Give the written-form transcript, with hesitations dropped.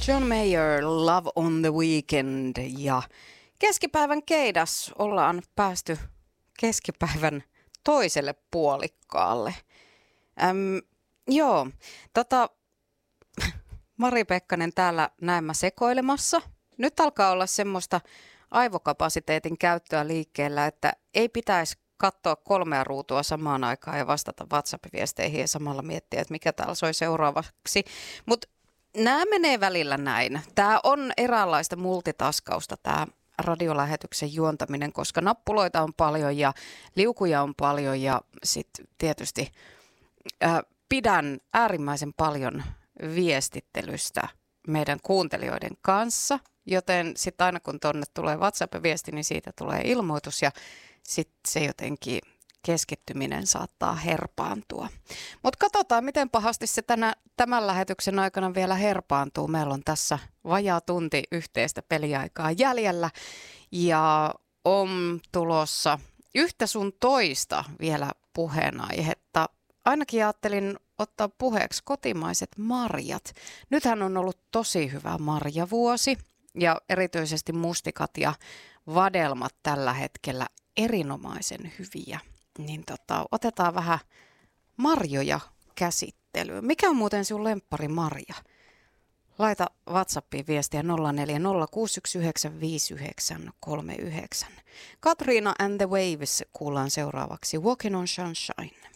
John Mayer, Love on the Weekend ja keskipäivän keidas ollaan päästy keskipäivän toiselle puolikkaalle. Joo, Mari Pekkanen täällä näemmä sekoilemassa. Nyt alkaa olla semmoista aivokapasiteetin käyttöä liikkeellä, että ei pitäisi katsoa 3 ruutua samaan aikaan ja vastata WhatsApp-viesteihin ja samalla miettiä, että mikä täällä soi seuraavaksi. Mutta nämä menee välillä näin. Tämä on eräänlaista multitaskausta tämä radiolähetyksen juontaminen, koska nappuloita on paljon ja liukuja on paljon ja sitten tietysti pidän äärimmäisen paljon viestittelystä meidän kuuntelijoiden kanssa, joten sitten aina kun tuonne tulee WhatsApp-viesti, niin siitä tulee ilmoitus ja sitten se jotenkin keskittyminen saattaa herpaantua. Mutta katsotaan, miten pahasti se tämän lähetyksen aikana vielä herpaantuu. Meillä on tässä vajaa tunti yhteistä peliaikaa jäljellä ja on tulossa yhtä sun toista vielä puheenaihetta. Ainakin ajattelin ottaa puheeksi kotimaiset marjat. Nythän on ollut tosi hyvä marjavuosi ja erityisesti mustikat ja vadelmat tällä hetkellä erinomaisen hyviä. Niin otetaan vähän marjoja käsittelyyn. Mikä on muuten sinun lemppari marja? Laita WhatsAppiin viestiä 0406195939. Katriina and the Waves kuullaan seuraavaksi Walking on Sunshine.